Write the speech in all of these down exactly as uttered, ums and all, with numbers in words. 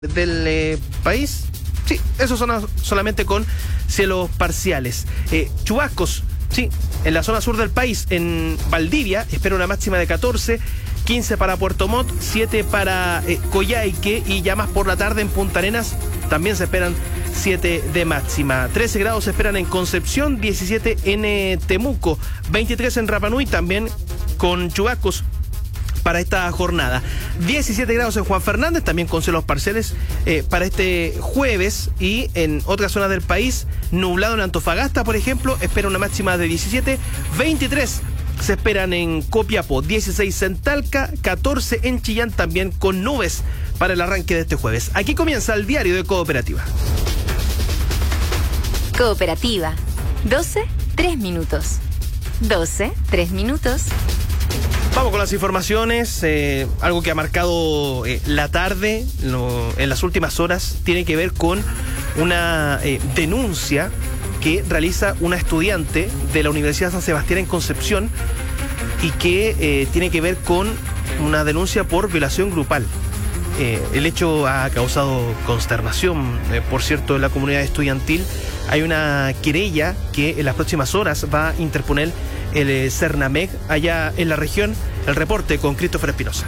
del eh, país, sí, eso son solamente con cielos parciales. Eh, chubascos, sí, en la zona sur del país, en Valdivia, espera una máxima de catorce, quince para Puerto Montt, siete para eh, Coyhaique, y ya más por la tarde en Punta Arenas también se esperan siete de máxima. trece grados se esperan en Concepción, diecisiete en eh, Temuco, veintitrés en Rapa Nui, también con chubascos para esta jornada. diecisiete grados en Juan Fernández, también con cielos parciales eh, para este jueves, y en otras zonas del país, nublado en Antofagasta, por ejemplo, espera una máxima de diecisiete, veintitrés se esperan en Copiapó, dieciséis en Talca, catorce en Chillán, también con nubes para el arranque de este jueves. Aquí comienza el diario de Cooperativa. Cooperativa, doce, tres minutos. doce, tres minutos. Vamos con las informaciones. Eh, algo que ha marcado eh, la tarde lo, en las últimas horas tiene que ver con una eh, denuncia que realiza una estudiante de la Universidad San Sebastián en Concepción, y que eh, tiene que ver con una denuncia por violación grupal. Eh, el hecho ha causado consternación, eh, por cierto, en la comunidad estudiantil. Hay una querella que en las próximas horas va a interponer el eh, Cernamec allá en la región. El reporte con Christopher Espinosa.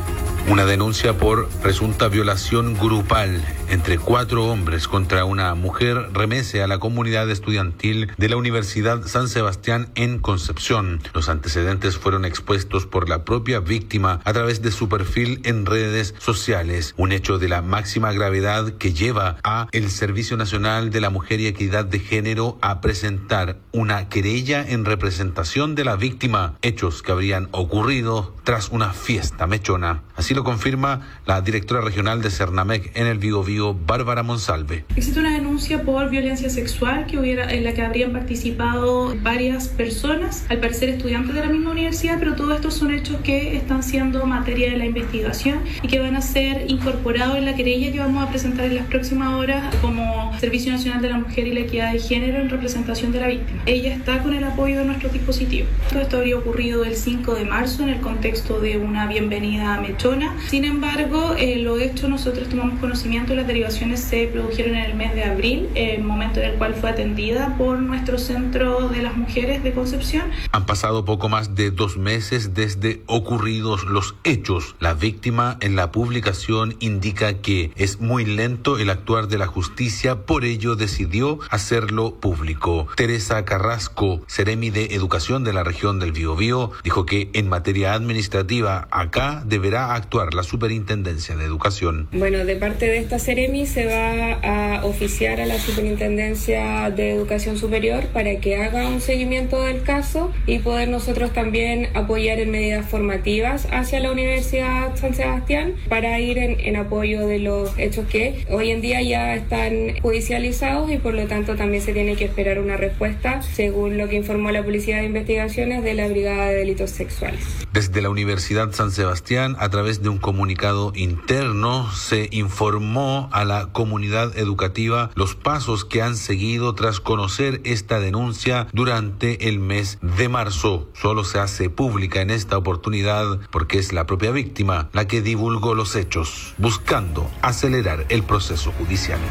Una denuncia por presunta violación grupal entre cuatro hombres contra una mujer remece a la comunidad estudiantil de la Universidad San Sebastián en Concepción. Los antecedentes fueron expuestos por la propia víctima a través de su perfil en redes sociales. Un hecho de la máxima gravedad que lleva a el Servicio Nacional de la Mujer y Equidad de Género a presentar una querella en representación de la víctima. Hechos que habrían ocurrido tras una fiesta mechona. Así lo confirma la directora regional de Cernamec en el Biobío, Bárbara Monsalve. Existe una denuncia por violencia sexual que hubiera, en la que habrían participado varias personas, al parecer estudiantes de la misma universidad, pero todos estos son hechos que están siendo materia de la investigación y que van a ser incorporados en la querella que vamos a presentar en las próximas horas como Servicio Nacional de la Mujer y la Equidad de Género en representación de la víctima. Ella está con el apoyo de nuestro dispositivo. Todo esto habría ocurrido el cinco de marzo en el contexto de una bienvenida mechona. Sin embargo, eh, los hechos nosotros tomamos conocimiento, las derivaciones se produjeron en el mes de abril, el momento en el cual fue atendida por nuestro Centro de las Mujeres de Concepción. Han pasado poco más de dos meses desde ocurridos los hechos. La víctima en la publicación indica que es muy lento el actuar de la justicia, por ello decidió hacerlo público. Teresa Carrasco, Seremi de Educación de la región del Biobío, dijo que en materia administrativa acá deberá actuar la Superintendencia de Educación. Bueno, de parte de esta Seremi se va a oficiar a la Superintendencia de Educación Superior para que haga un seguimiento del caso y poder nosotros también apoyar en medidas formativas hacia la Universidad San Sebastián para ir en, en apoyo de los hechos que hoy en día ya están judicializados, y por lo tanto también se tiene que esperar una respuesta, según lo que informó la Policía de Investigaciones de la Brigada de Delitos Sexuales. Desde la Universidad San Sebastián, a través de un comunicado interno, se informó a la comunidad educativa los pasos que han seguido tras conocer esta denuncia durante el mes de marzo. Solo se hace pública en esta oportunidad porque es la propia víctima la que divulgó los hechos, buscando acelerar el proceso judicial.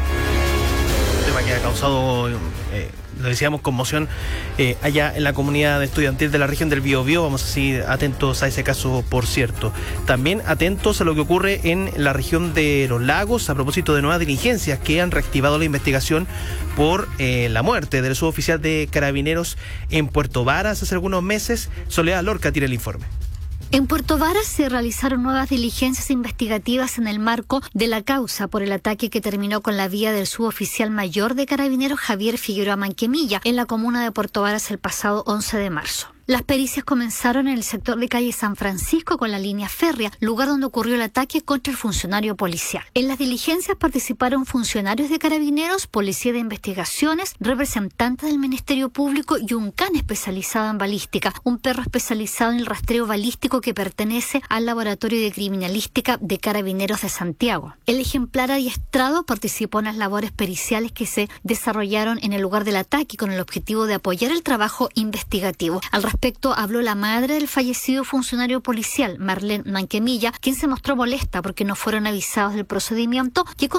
Un tema que ha causado, eh, lo decíamos, conmoción eh, allá en la comunidad estudiantil de la región del Biobío. Vamos así atentos a ese caso, por cierto. También atentos a lo que ocurre en la región de Los Lagos a propósito de nuevas diligencias que han reactivado la investigación por eh, la muerte del suboficial de Carabineros en Puerto Varas hace algunos meses. Soledad Lorca tiene el informe. En Puerto Varas se realizaron nuevas diligencias investigativas en el marco de la causa por el ataque que terminó con la vida del suboficial mayor de Carabineros Javier Figueroa Manquemilla en la comuna de Puerto Varas el pasado once de marzo. Las pericias comenzaron en el sector de calle San Francisco con la línea férrea, lugar donde ocurrió el ataque contra el funcionario policial. En las diligencias participaron funcionarios de Carabineros, Policía de Investigaciones, representantes del Ministerio Público y un can especializado en balística, un perro especializado en el rastreo balístico que pertenece al Laboratorio de Criminalística de Carabineros de Santiago. El ejemplar adiestrado participó en las labores periciales que se desarrollaron en el lugar del ataque con el objetivo de apoyar el trabajo investigativo. Al respecto, respecto habló la madre del fallecido funcionario policial, Marlene Manquemilla, quien se mostró molesta porque no fueron avisados del procedimiento que